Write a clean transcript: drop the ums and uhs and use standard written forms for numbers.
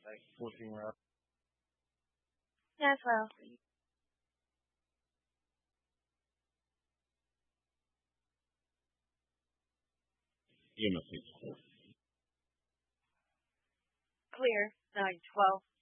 14 rounds. Yeah, as well. You must be Clear. 9-12.